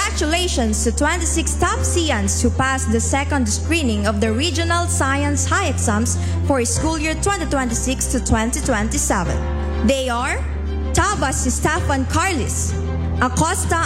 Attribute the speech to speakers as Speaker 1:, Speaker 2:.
Speaker 1: Congratulations to 26 top SEANs who passed the second screening of the Regional Science High Exams for school year 2026 to 2027. They are Tabas Stefan Carlis, Acosta